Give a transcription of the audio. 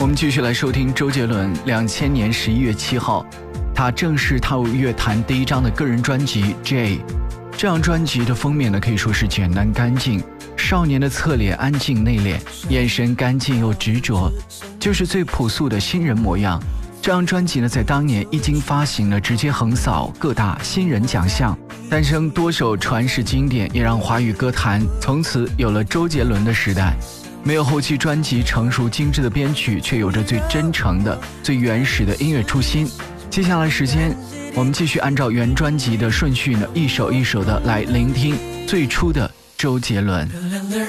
我们继续来收听周杰伦2000年11月7号，他正式踏入乐坛第一张的个人专辑《J》。这张专辑的封面呢，可以说是简单干净，少年的侧脸安静内敛，眼神干净又执着，就是最朴素的新人模样。这张专辑呢，在当年一经发行呢，直接横扫各大新人奖项，诞生多首传世经典，也让华语歌坛从此有了周杰伦的时代。没有后期专辑成熟精致的编曲，却有着最真诚的、最原始的音乐初心。接下来时间，我们继续按照原专辑的顺序呢，一首一首的来聆听最初的周杰伦。